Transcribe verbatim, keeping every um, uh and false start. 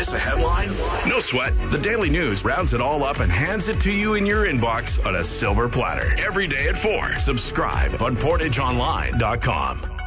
Miss a headline? No sweat. The Daily News rounds it all up and hands it to you in your inbox on a silver platter. Every day at four. Subscribe on portage online dot com.